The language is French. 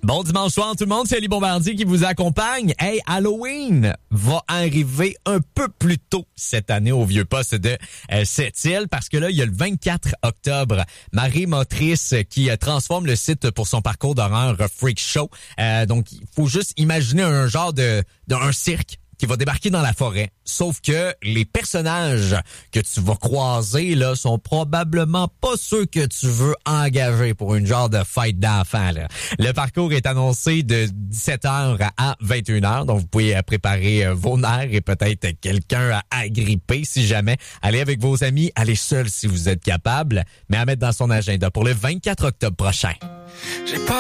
Bon dimanche soir tout le monde, c'est Ali Bombardier qui vous accompagne. Hey, Halloween va arriver un peu plus tôt cette année au vieux poste de Sept-Îles parce que là, il y a le 24 octobre, Marie Motrice qui transforme le site pour son parcours d'horreur Freak Show. Donc, il faut juste imaginer un genre d'un cirque qui va débarquer dans la forêt. Sauf que les personnages que tu vas croiser là sont probablement pas ceux que tu veux engager pour une genre de fête d'enfants. Là. Le parcours est annoncé de 17h à 21h, donc vous pouvez préparer vos nerfs et peut-être quelqu'un à agripper si jamais. Allez avec vos amis, allez seul si vous êtes capable, mais à mettre dans son agenda pour le 24 octobre prochain.